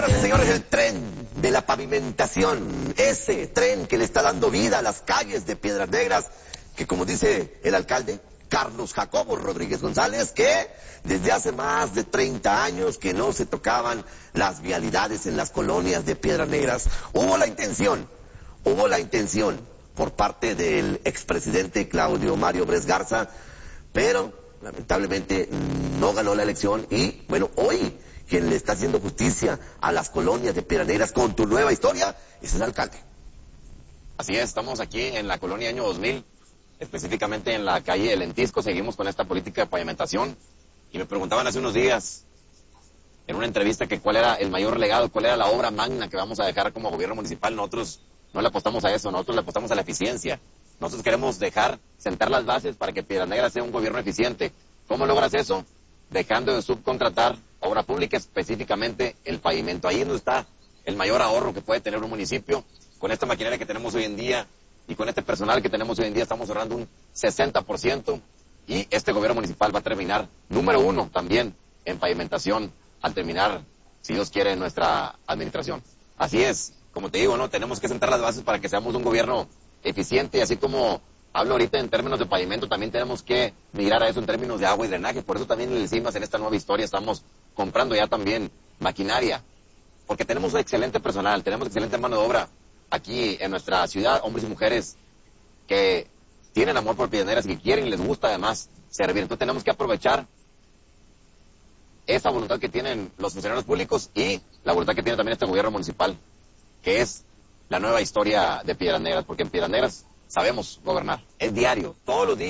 Señores, el tren de la pavimentación, ese tren que le está dando vida a las calles de Piedras Negras, que como dice el alcalde Carlos Jacobo Rodríguez González, que desde hace más de 30 años que no se tocaban las vialidades en las colonias de Piedras Negras. Hubo la intención por parte del expresidente Claudio Mario Bres Garza, pero lamentablemente no ganó la elección y bueno, hoy quien le está haciendo justicia a las colonias de Piedras Negras con tu nueva historia es el alcalde. Así es, estamos aquí en la colonia Año 2000, específicamente en la calle El Lentisco. Seguimos con esta política de pavimentación y me preguntaban hace unos días en una entrevista que cuál era el mayor legado, cuál era la obra magna que vamos a dejar como gobierno municipal. Nosotros no le apostamos a eso, nosotros le apostamos a la eficiencia. Nosotros queremos sentar las bases para que Piedras Negras sea un gobierno eficiente. ¿Cómo logras eso? Dejando de subcontratar obra pública, específicamente el pavimento. Ahí es donde está el mayor ahorro que puede tener un municipio. Con esta maquinaria que tenemos hoy en día y con este personal que tenemos hoy en día estamos ahorrando un 60%, y este gobierno municipal va a terminar número 1 también en pavimentación al terminar, si Dios quiere, nuestra administración. Así es, como te digo, ¿no? Tenemos que sentar las bases para que seamos un gobierno eficiente, y así como hablo ahorita en términos de pavimento, también tenemos que mirar a eso en términos de agua y drenaje. Por eso también le decimos en esta nueva historia, estamos comprando ya también maquinaria, porque tenemos excelente personal, tenemos excelente mano de obra aquí en nuestra ciudad, hombres y mujeres que tienen amor por Piedras Negras y que quieren y les gusta además servir. Entonces tenemos que aprovechar esa voluntad que tienen los funcionarios públicos y la voluntad que tiene también este gobierno municipal, que es la nueva historia de Piedras Negras, porque en Piedras Negras sabemos gobernar. Es diario, todos los días.